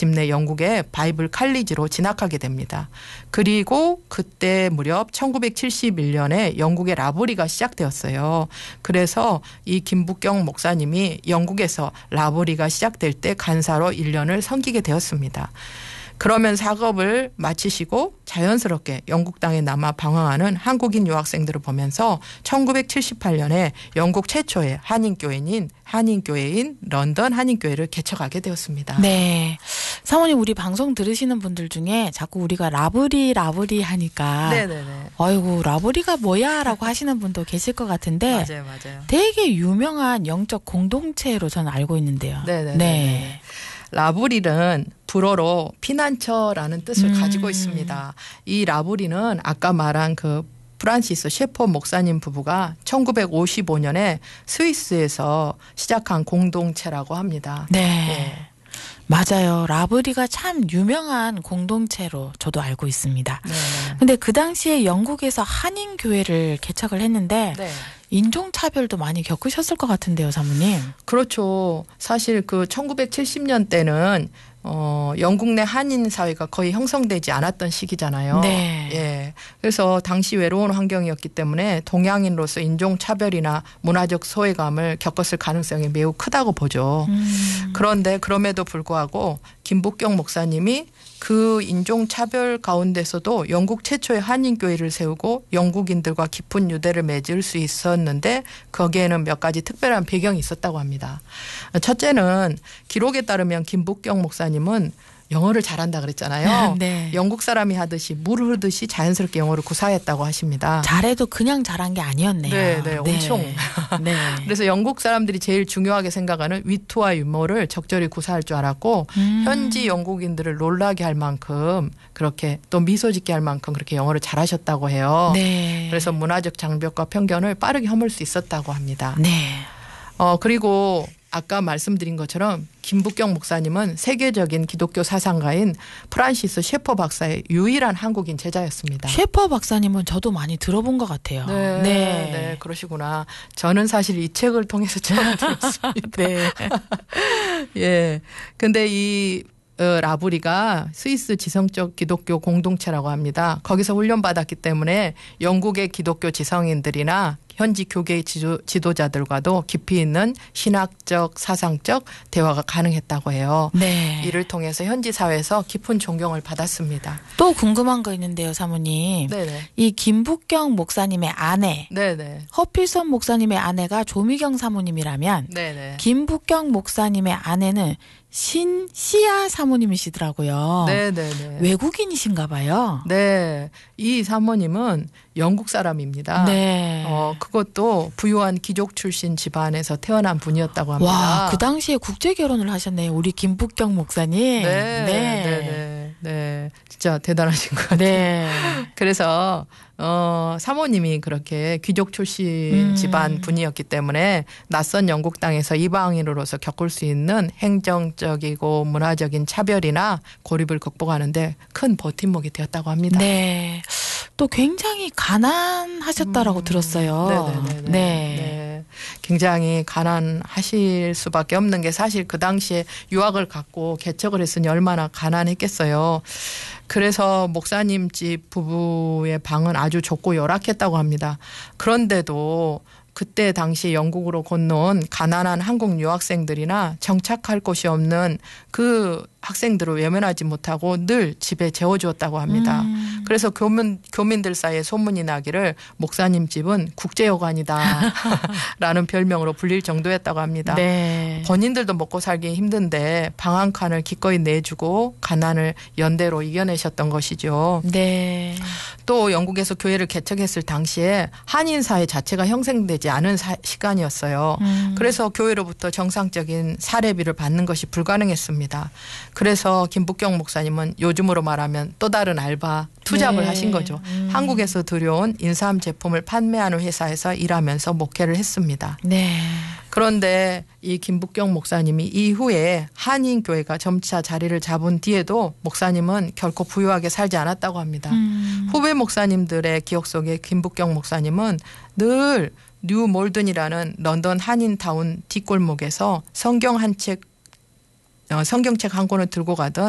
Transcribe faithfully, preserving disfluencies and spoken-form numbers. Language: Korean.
마침내 영국의 바이블 칼리지로 진학하게 됩니다. 그리고 그때 무렵 천구백칠십일 년에 영국의 라브리가 시작되었어요. 그래서 이 김부경 목사님이 영국에서 라브리가 시작될 때 간사로 일 년을 섬기게 되었습니다. 그러면 작업을 마치시고 자연스럽게 영국 땅에 남아 방황하는 한국인 유학생들을 보면서 천구백칠십팔 년에 영국 최초의 한인교회인 한인교회인 런던 한인교회를 개척하게 되었습니다. 네. 사모님 우리 방송 들으시는 분들 중에 자꾸 우리가 라브리 라브리 하니까 네네네. 아이고 라브리가 뭐야 라고 하시는 분도 계실 것 같은데 맞아요. 맞아요. 되게 유명한 영적 공동체로 저는 알고 있는데요. 네네네. 네. 라브릴은 불어로 피난처라는 뜻을 음. 가지고 있습니다. 이 라브릴은 아까 말한 그 프란시스 셰퍼 목사님 부부가 천구백오십오 년에 스위스에서 시작한 공동체라고 합니다. 네. 예. 맞아요. 라브리가 참 유명한 공동체로 저도 알고 있습니다. 네. 근데 그 당시에 영국에서 한인교회를 개척을 했는데 네. 인종차별도 많이 겪으셨을 것 같은데요, 사모님. 그렇죠. 사실 그 천구백칠십 년대는 어, 영국 내 한인 사회가 거의 형성되지 않았던 시기잖아요. 네. 예. 그래서 당시 외로운 환경이었기 때문에 동양인으로서 인종차별이나 문화적 소외감을 겪었을 가능성이 매우 크다고 보죠. 음. 그런데 그럼에도 불구하고 김부경 목사님이 그 인종차별 가운데서도 영국 최초의 한인교회를 세우고 영국인들과 깊은 유대를 맺을 수 있었는데 거기에는 몇 가지 특별한 배경이 있었다고 합니다. 첫째는 기록에 따르면 김부경 목사님은 영어를 잘한다 그랬잖아요. 네. 영국 사람이 하듯이 물 흐르듯이 자연스럽게 영어를 구사했다고 하십니다. 잘해도 그냥 잘한 게 아니었네요. 네, 네, 엄청. 네. 그래서 영국 사람들이 제일 중요하게 생각하는 위트와 유머를 적절히 구사할 줄 알았고 음. 현지 영국인들을 놀라게 할 만큼 그렇게 또 미소 짓게 할 만큼 그렇게 영어를 잘하셨다고 해요. 네. 그래서 문화적 장벽과 편견을 빠르게 허물 수 있었다고 합니다. 네. 어, 그리고 아까 말씀드린 것처럼 김부경 목사님은 세계적인 기독교 사상가인 프란시스 셰퍼 박사의 유일한 한국인 제자였습니다. 셰퍼 박사님은 저도 많이 들어본 것 같아요. 네, 네. 네, 그러시구나. 저는 사실 이 책을 통해서 처음 들었습니다. 네. 예. 근데 이 어, 라브리가 스위스 지성적 기독교 공동체라고 합니다. 거기서 훈련받았기 때문에 영국의 기독교 지성인들이나 현지 교계 지도, 지도자들과도 깊이 있는 신학적, 사상적 대화가 가능했다고 해요. 네. 이를 통해서 현지 사회에서 깊은 존경을 받았습니다. 또 궁금한 거 있는데요, 사모님. 네네. 이 김부경 목사님의 아내, 네네. 허필선 목사님의 아내가 조미경 사모님이라면 네네. 김부경 목사님의 아내는 신시아 사모님이시더라고요. 네네네. 외국인이신가 봐요. 네. 이 사모님은 영국 사람입니다. 네. 어, 그것도 부유한 귀족 출신 집안에서 태어난 분이었다고 합니다. 와, 그 당시에 국제 결혼을 하셨네요. 우리 김부경 목사님. 네. 네. 네. 네. 진짜 대단하신 것 같아요. 네. 그래서 어, 사모님이 그렇게 귀족 출신 음. 집안 분이었기 때문에 낯선 영국 땅에서 이방인으로서 겪을 수 있는 행정적이고 문화적인 차별이나 고립을 극복하는데 큰 버팀목이 되었다고 합니다. 네. 또 굉장히 가난하셨다라고 음. 들었어요. 네네네네. 네. 네. 굉장히 가난하실 수밖에 없는 게 사실 그 당시에 유학을 갖고 개척을 했으니 얼마나 가난했겠어요. 그래서 목사님 집 부부의 방은 아주 좁고 열악했다고 합니다. 그런데도 그때 당시 영국으로 건너온 가난한 한국 유학생들이나 정착할 곳이 없는 그 학생들을 외면하지 못하고 늘 집에 재워주었다고 합니다. 음. 그래서 교민, 교민들 사이에 소문이 나기를 목사님 집은 국제여관이다 라는 별명으로 불릴 정도였다고 합니다. 네. 본인들도 먹고 살기 힘든데 방 한 칸을 기꺼이 내주고 가난을 연대로 이겨내셨던 것이죠. 네. 또 영국에서 교회를 개척했을 당시에 한인 사회 자체가 형성되지 않은 사, 시간이었어요. 음. 그래서 교회로부터 정상적인 사례비를 받는 것이 불가능했습니다. 그래서 김부경 목사님은 요즘으로 말하면 또 다른 알바 투잡을 네. 하신 거죠. 음. 한국에서 들여온 인삼 제품을 판매하는 회사에서 일하면서 목회를 했습니다. 네. 그런데 이 김부경 목사님이 이후에 한인교회가 점차 자리를 잡은 뒤에도 목사님은 결코 부유하게 살지 않았다고 합니다. 음. 후배 목사님들의 기억 속에 김부경 목사님은 늘 뉴 몰든이라는 런던 한인타운 뒷골목에서 성경 한 책, 성경책 한 권을 들고 가던